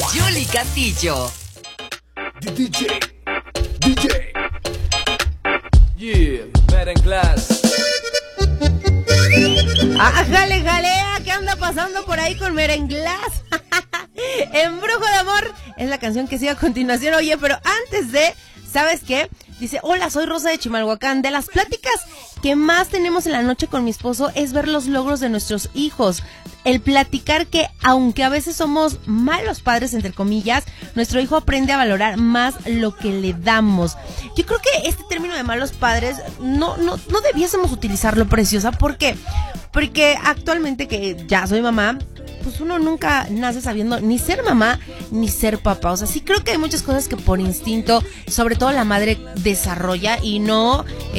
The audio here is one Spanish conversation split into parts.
Yuli Castillo. DJ. Yeah, Meren Glass. Jalea, ¿qué anda pasando por ahí con Merenglass? Embrujo de amor es la canción que sigue a continuación. Oye, pero antes de, ¿sabes qué? Dice, hola, soy Rosa de Chimalhuacán. De las pláticas que más tenemos en la noche con mi esposo es ver los logros de nuestros hijos. El platicar que, aunque a veces somos malos padres, entre comillas, nuestro hijo aprende a valorar más lo que le damos. Yo creo que este término de malos padres no debiésemos utilizarlo, preciosa. ¿Por qué? Porque actualmente que ya soy mamá, pues uno nunca nace sabiendo ni ser mamá ni ser papá. O sea, sí creo que hay muchas cosas que por instinto, sobre todo la madre, desarrolla y no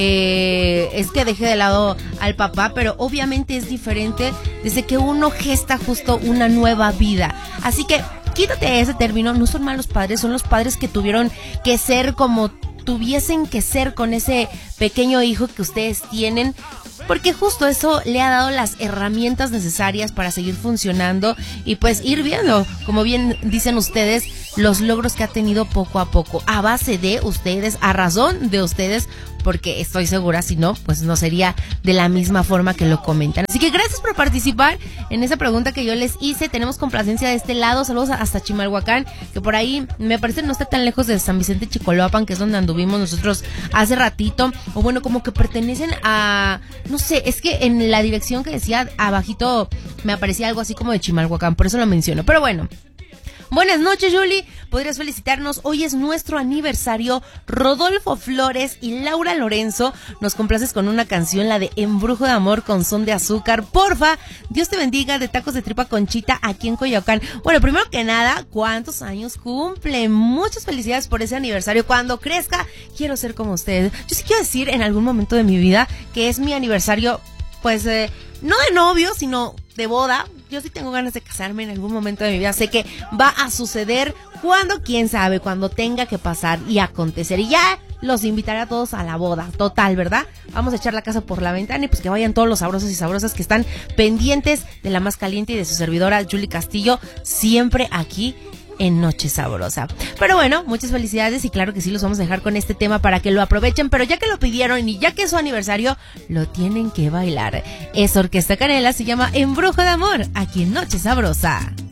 es que deje de lado al papá, pero obviamente es diferente desde que uno gesta justo una nueva vida. Así que quítate ese término, no son malos padres, son los padres que tuvieron que ser como tuviesen que ser con ese pequeño hijo que ustedes tienen, porque justo eso le ha dado las herramientas necesarias para seguir funcionando y pues ir viendo, como bien dicen ustedes, los logros que ha tenido poco a poco, a base de ustedes, a razón de ustedes, porque estoy segura, si no, pues no sería de la misma forma que lo comentan. Así que gracias por participar en esa pregunta que yo les hice. Tenemos complacencia de este lado, saludos hasta Chimalhuacán, que por ahí me parece no está tan lejos de San Vicente Chicoloapan, que es donde anduvimos nosotros hace ratito, o bueno, como que pertenecen a, no sé, es que en la dirección que decía abajito me aparecía algo así como de Chimalhuacán, por eso lo menciono, pero bueno. Buenas noches, Yuli. Podrías felicitarnos. Hoy es nuestro aniversario. Rodolfo Flores y Laura Lorenzo. Nos complaces con una canción, la de Embrujo de Amor con Son de Azúcar. Porfa, Dios te bendiga, de Tacos de Tripa Conchita aquí en Coyoacán. Bueno, primero que nada, ¿cuántos años cumple? Muchas felicidades por ese aniversario. Cuando crezca, quiero ser como ustedes. Yo sí quiero decir en algún momento de mi vida que es mi aniversario, pues, no de novio, sino de boda. Yo sí tengo ganas de casarme en algún momento de mi vida. Sé que va a suceder cuando, quién sabe, cuando tenga que pasar y acontecer. Y ya los invitaré a todos a la boda. Total, ¿verdad? Vamos a echar la casa por la ventana y pues que vayan todos los sabrosos y sabrosas que están pendientes de la más caliente y de su servidora Yuli Castillo, siempre aquí en Noche Sabrosa. Pero bueno, muchas felicidades y claro que sí los vamos a dejar con este tema para que lo aprovechen, pero ya que lo pidieron y ya que es su aniversario, lo tienen que bailar. Es Orquesta Canela, se llama Embrujo de Amor, aquí en Noche Sabrosa.